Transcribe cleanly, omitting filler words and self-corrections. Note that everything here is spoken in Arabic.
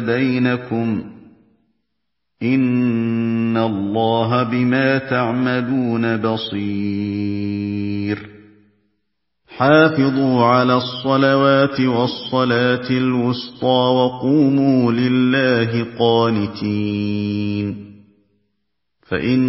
بَيْنَكُمْ ۚ إِنَّ اللَّهَ بِمَا تَعْمَلُونَ بَصِيرٌ حافظوا على الصلوات والصلاة الوسطى وقوموا لله قانتين